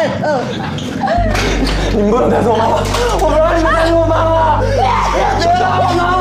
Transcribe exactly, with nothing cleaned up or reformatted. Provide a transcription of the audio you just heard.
你们不能带走我妈妈，我不让你们带走我妈妈！别让我妈妈！